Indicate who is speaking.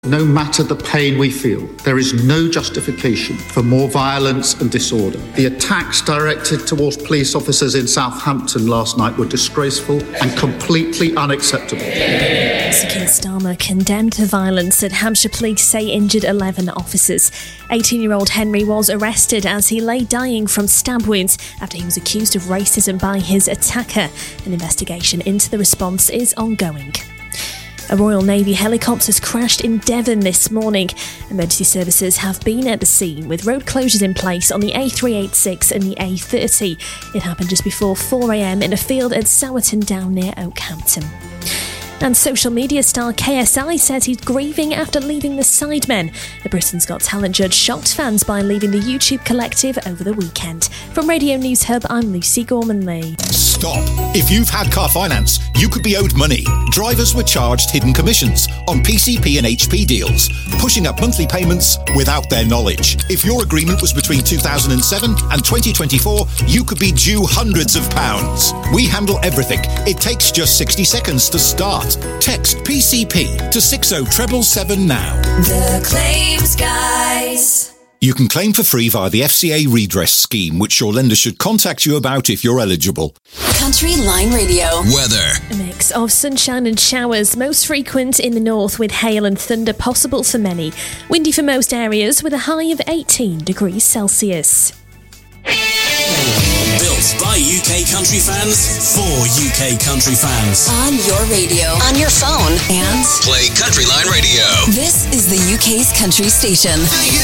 Speaker 1: No matter the pain we feel, there is no justification for more violence and disorder. The attacks directed towards police officers in Southampton last night were disgraceful and completely unacceptable.
Speaker 2: Sir Keir Starmer condemned the violence at Hampshire police say injured 11 officers. 18-year-old Henry was arrested as he lay dying from stab wounds after he was accused of racism by his attacker. An investigation into the response is ongoing. A Royal Navy helicopter has crashed in Devon this morning. Emergency services have been at the scene with road closures in place on the A386 and the A30. It happened just before 4 a.m. in a field at Sowerton Down near Oakhampton. And social media star KSI says he's grieving after leaving the Sidemen. The Britain's Got Talent judge shocked fans by leaving the YouTube collective over the weekend. From Radio News Hub, I'm Lucy Gorman-Lee.
Speaker 3: Stop. If you've had car finance, you could be owed money. Drivers were charged hidden commissions on PCP and HP deals, pushing up monthly payments without their knowledge. If your agreement was between 2007 and 2024, you could be due hundreds of pounds. We handle everything. It takes just 60 seconds to start. Text PCP to 60777 now.
Speaker 4: The Claims Guys.
Speaker 3: You can claim for free via the FCA redress scheme, which your lender should contact you about if you're eligible.
Speaker 4: Country Line Radio.
Speaker 5: Weather.
Speaker 2: A mix of sunshine and showers, most frequent in the north with hail and thunder possible for many. Windy for most areas with a high of 18 degrees Celsius.
Speaker 5: Built by UK country fans for UK country fans.
Speaker 4: On your radio, on your phone, and
Speaker 5: play Country Line Radio.
Speaker 4: This is the UK's country station.